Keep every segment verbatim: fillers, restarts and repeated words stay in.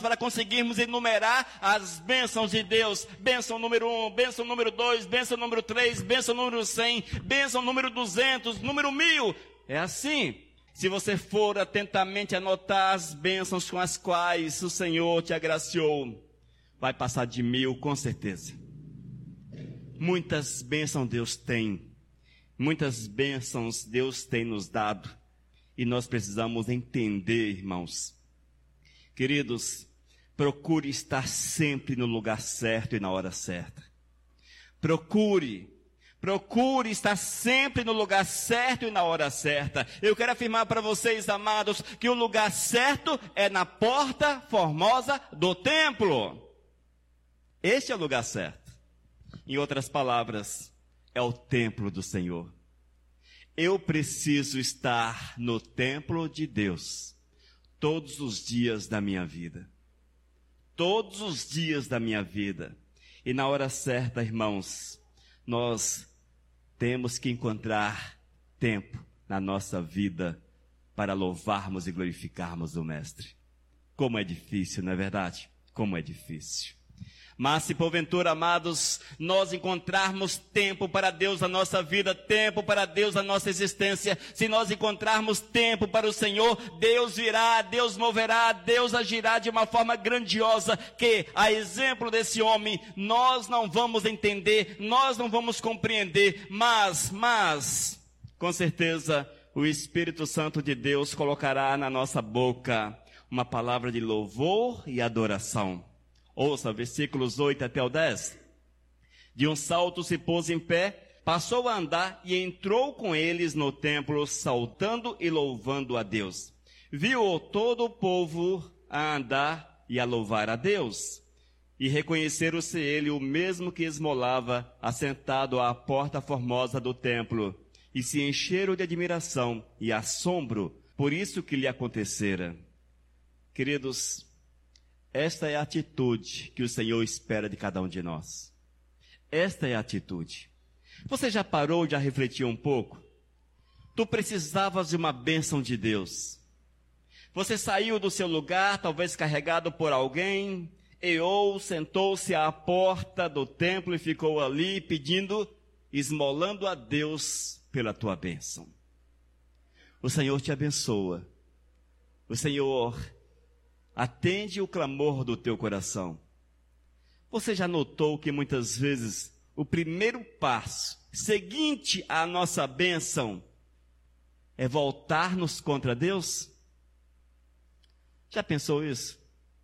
para conseguirmos enumerar as bênçãos de Deus. Bênção número um, bênção número dois, bênção número três, bênção número cem, bênção número duzentos, número mil. É assim. Se você for atentamente anotar as bênçãos com as quais o Senhor te agraciou, vai passar de mil com certeza. Muitas bênçãos Deus tem. Muitas bênçãos Deus tem nos dado. E nós precisamos entender, irmãos. Queridos, procure estar sempre no lugar certo e na hora certa. Procure, procure estar sempre no lugar certo e na hora certa. Eu quero afirmar para vocês, amados, que o lugar certo é na porta formosa do templo. Este é o lugar certo. Em outras palavras, é o templo do Senhor. Eu preciso estar no templo de Deus todos os dias da minha vida. Todos os dias da minha vida. E na hora certa, irmãos, nós temos que encontrar tempo na nossa vida para louvarmos e glorificarmos o Mestre. Como é difícil, não é verdade? Como é difícil. Mas se porventura, amados, nós encontrarmos tempo para Deus na nossa vida, tempo para Deus na nossa existência, se nós encontrarmos tempo para o Senhor, Deus virá, Deus moverá, Deus agirá de uma forma grandiosa, que, a exemplo desse homem, nós não vamos entender, nós não vamos compreender, mas, mas, com certeza, o Espírito Santo de Deus colocará na nossa boca uma palavra de louvor e adoração. Ouça, versículos oito até o dez. De um salto se pôs em pé, passou a andar e entrou com eles no templo, saltando e louvando a Deus. Viu todo o povo a andar e a louvar a Deus. E reconheceram-se ele o mesmo que esmolava, assentado à porta formosa do templo. E se encheram de admiração e assombro por isso que lhe acontecera. Queridos, esta é a atitude que o Senhor espera de cada um de nós. Esta é a atitude. Você já parou, já refletiu um pouco? Tu precisavas de uma bênção de Deus. Você saiu do seu lugar, talvez carregado por alguém, e ou sentou-se à porta do templo e ficou ali pedindo, esmolando a Deus pela tua bênção. O Senhor te abençoa. O Senhor atende o clamor do teu coração. Você já notou que muitas vezes o primeiro passo seguinte à nossa bênção é voltar-nos contra Deus? Já pensou isso?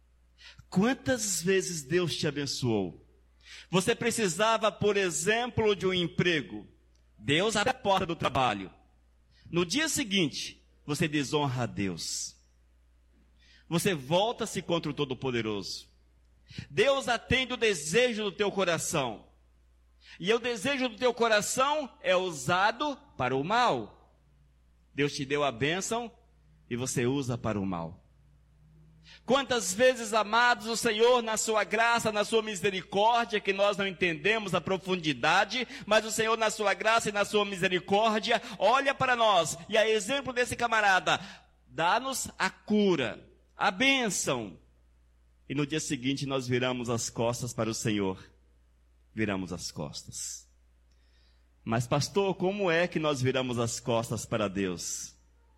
Quantas vezes Deus te abençoou? Você precisava, por exemplo, de um emprego. Deus abre a porta do trabalho. No dia seguinte, você desonra a Deus. Você volta-se contra o Todo-Poderoso. Deus atende o desejo do teu coração. E o desejo do teu coração é usado para o mal. Deus te deu a bênção e você usa para o mal. Quantas vezes, amados, o Senhor, na sua graça, na sua misericórdia, que nós não entendemos a profundidade, mas o Senhor, na sua graça e na sua misericórdia, olha para nós, e a exemplo desse camarada, dá-nos a cura, a bênção. E no dia seguinte nós viramos as costas para o Senhor. Viramos as costas. Mas pastor, como é que nós viramos as costas para Deus?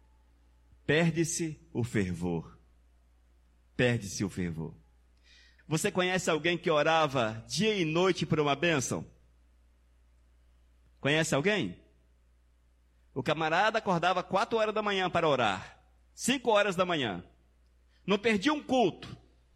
Perde-se o fervor. Perde-se o fervor. Você conhece alguém que orava dia e noite por uma bênção? Conhece alguém? O camarada acordava quatro horas da manhã para orar. Cinco horas da manhã. Não perdia um culto.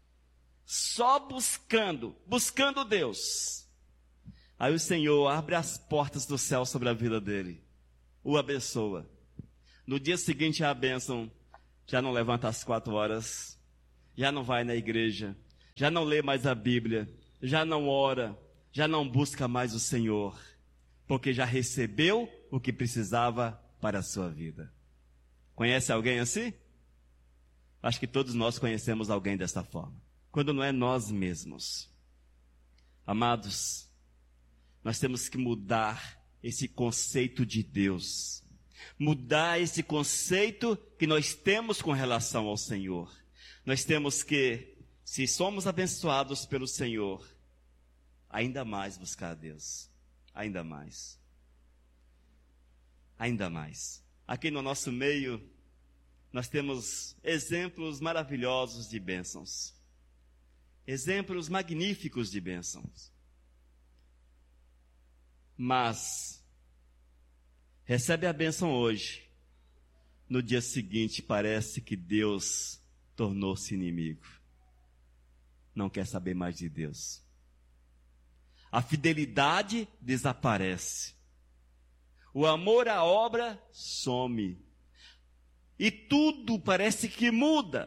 Só buscando, buscando Deus. Aí o Senhor abre as portas do céu sobre a vida dele. O abençoa. No dia seguinte a bênção, já não levanta às quatro horas. Já não vai na igreja. Já não lê mais a Bíblia. Já não ora. Já não busca mais o Senhor. Porque já recebeu o que precisava para a sua vida. Conhece alguém assim? Acho que todos nós conhecemos alguém desta forma. Quando não é nós mesmos. Amados, nós temos que mudar esse conceito de Deus. Mudar esse conceito que nós temos com relação ao Senhor. Nós temos que Se somos abençoados pelo Senhor, ainda mais buscar a Deus. Ainda mais. Ainda mais. Aqui no nosso meio, nós temos exemplos maravilhosos de bênçãos. Exemplos magníficos de bênçãos. Mas, recebe a bênção hoje. No dia seguinte, parece que Deus tornou-se inimigo. Não quer saber mais de Deus. A fidelidade desaparece. O amor à obra some. E tudo parece que muda.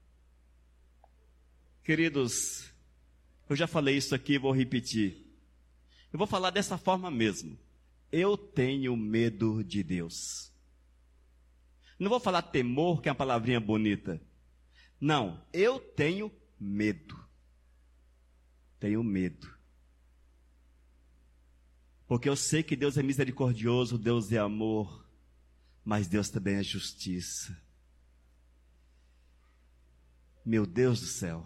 Queridos, eu já falei isso aqui e vou repetir. Eu vou falar dessa forma mesmo. Eu tenho medo de Deus. Não vou falar temor, que é uma palavrinha bonita. Não, eu tenho medo. Tenho medo. Porque eu sei que Deus é misericordioso, Deus é amor, mas Deus também é justiça. Meu Deus do céu.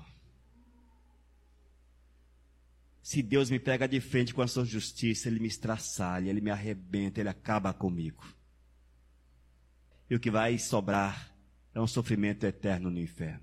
Se Deus me pega de frente com a sua justiça, Ele me estraçalha, Ele me arrebenta, Ele acaba comigo. E o que vai sobrar é um sofrimento eterno no inferno.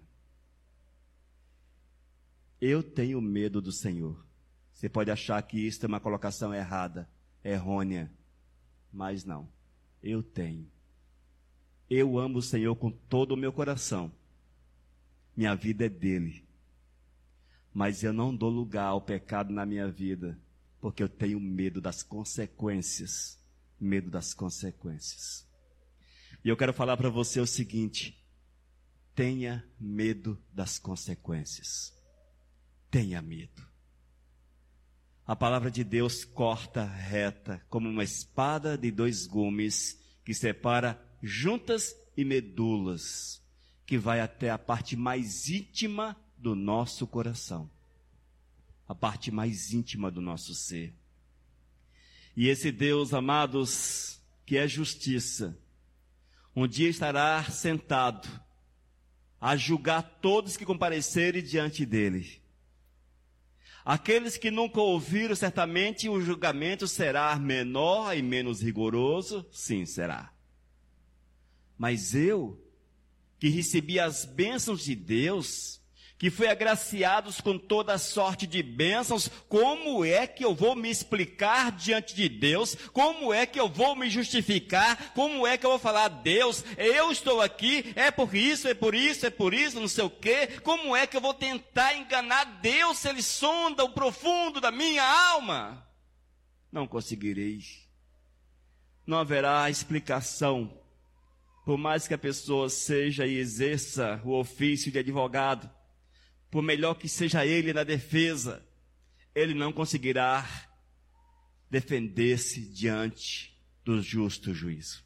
Eu tenho medo do Senhor. Você pode achar que isso é uma colocação errada, errônea, mas não. Eu tenho. Eu amo o Senhor com todo o meu coração. Minha vida é dele. Mas eu não dou lugar ao pecado na minha vida, porque eu tenho medo das consequências. Medo das consequências. E eu quero falar para você o seguinte: tenha medo das consequências. Tenha medo. A palavra de Deus corta reta, como uma espada de dois gumes, que separa juntas e medulas, que vai até a parte mais íntima do nosso coração. A parte mais íntima do nosso ser. E esse Deus, amados, que é justiça, um dia estará sentado a julgar todos que comparecerem diante dele. Aqueles que nunca ouviram, certamente o julgamento será menor e menos rigoroso, sim, será. Mas eu, que recebi as bênçãos de Deus, que fui agraciados com toda sorte de bênçãos, como é que eu vou me explicar diante de Deus? Como é que eu vou me justificar? Como é que eu vou falar, Deus, eu estou aqui, é por isso, é por isso, é por isso, não sei o quê. Como é que eu vou tentar enganar Deus se Ele sonda o profundo da minha alma? Não conseguirei. Não haverá explicação. Por mais que a pessoa seja e exerça o ofício de advogado, por melhor que seja ele na defesa, ele não conseguirá defender-se diante do justo juízo.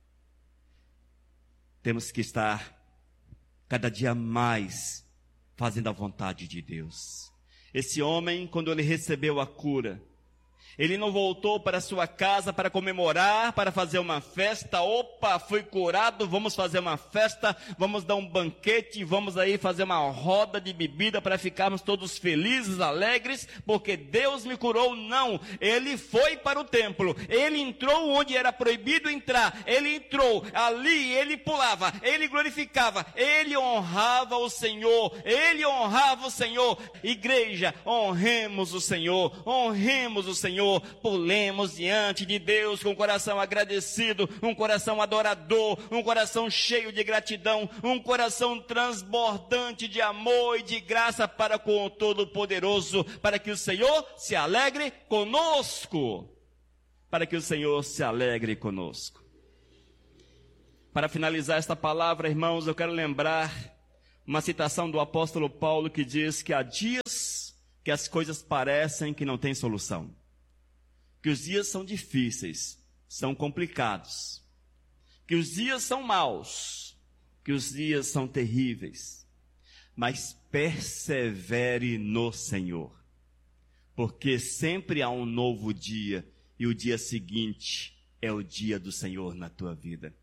Temos que estar cada dia mais fazendo a vontade de Deus. Esse homem, quando ele recebeu a cura, ele não voltou para sua casa para comemorar, para fazer uma festa. Opa, fui curado, vamos fazer uma festa, vamos dar um banquete, vamos aí fazer uma roda de bebida para ficarmos todos felizes, alegres, porque Deus me curou. Não, ele foi para o templo, ele entrou onde era proibido entrar, ele entrou, ali ele pulava, ele glorificava, ele honrava o Senhor, ele honrava o Senhor. Igreja, honremos o Senhor, honremos o Senhor. Pulemos diante de Deus com um coração agradecido, um coração adorador, um coração cheio de gratidão, um coração transbordante de amor e de graça para com o Todo-Poderoso, para que o Senhor se alegre conosco, para que o Senhor se alegre conosco. Para finalizar esta palavra, irmãos, eu quero lembrar uma citação do apóstolo Paulo que diz que há dias que as coisas parecem que não têm solução. Que os dias são difíceis, são complicados, que os dias são maus, que os dias são terríveis, mas persevere no Senhor, porque sempre há um novo dia, e o dia seguinte é o dia do Senhor na tua vida.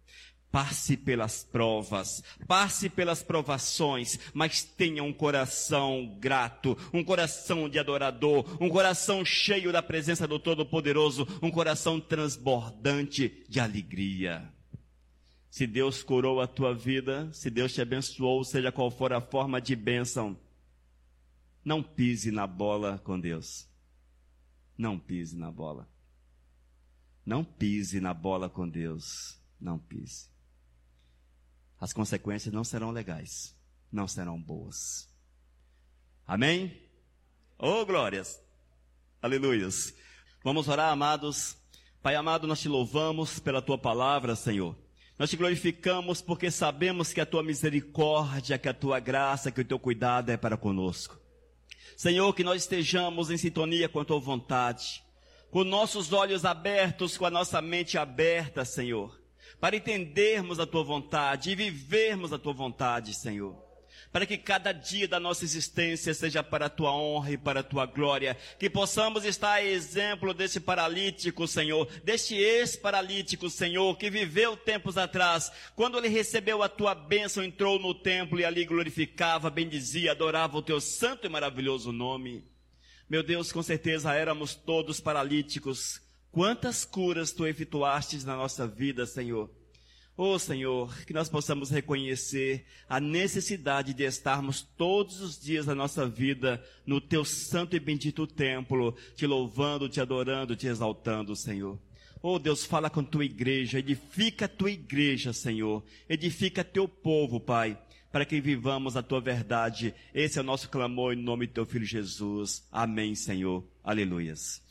Passe pelas provas, passe pelas provações, mas tenha um coração grato, um coração de adorador, um coração cheio da presença do Todo-Poderoso, um coração transbordante de alegria. Se Deus curou a tua vida, se Deus te abençoou, seja qual for a forma de bênção, não pise na bola com Deus. Não pise na bola. Não pise na bola com Deus. Não pise. As consequências não serão legais, não serão boas. Amém? Oh, glórias! Aleluias! Vamos orar, amados. Pai amado, nós te louvamos pela tua palavra, Senhor. Nós te glorificamos porque sabemos que a tua misericórdia, que a tua graça, que o teu cuidado é para conosco. Senhor, que nós estejamos em sintonia com a tua vontade, com nossos olhos abertos, com a nossa mente aberta, Senhor, para entendermos a tua vontade e vivermos a tua vontade, Senhor. Para que cada dia da nossa existência seja para a tua honra e para a tua glória. Que possamos estar a exemplo desse paralítico, Senhor, deste ex-paralítico, Senhor, que viveu tempos atrás. Quando ele recebeu a tua bênção, entrou no templo e ali glorificava, bendizia, adorava o teu santo e maravilhoso nome. Meu Deus, com certeza éramos todos paralíticos. Quantas curas tu efetuastes na nossa vida, Senhor. Oh, Senhor, que nós possamos reconhecer a necessidade de estarmos todos os dias da nossa vida no teu santo e bendito templo, te louvando, te adorando, te exaltando, Senhor. Oh, Deus, fala com tua igreja, edifica a tua igreja, Senhor. Edifica teu povo, Pai, para que vivamos a tua verdade. Esse é o nosso clamor em nome do teu Filho Jesus. Amém, Senhor. Aleluias.